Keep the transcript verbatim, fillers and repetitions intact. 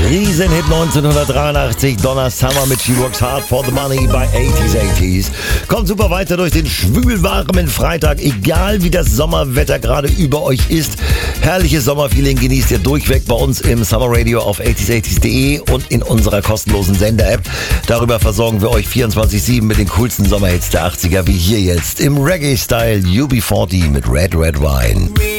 Riesenhit neunzehnhundertdreiundachtzig, Donna Summer mit She Works Hard for the Money bei achtziger achtziger. Kommt super weiter durch den schwülwarmen Freitag, egal wie das Sommerwetter gerade über euch ist. Herrliches Sommerfeeling genießt ihr durchweg bei uns im Summer Radio auf achtziger achtziger punkt de und in unserer kostenlosen Sender-App. Darüber versorgen wir euch vierundzwanzig sieben mit den coolsten Sommerhits der achtziger, wie hier jetzt im Reggae-Style U B vierzig mit Red Red Wine.